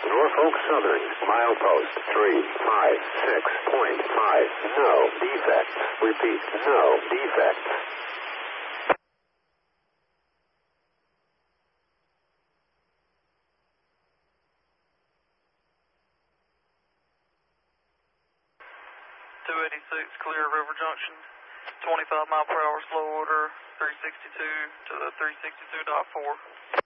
Norfolk Southern, milepost 356.5. No defects. Repeat, no defects. Clear River Junction, 25 mile per hour slow order, 362 to the 362.4.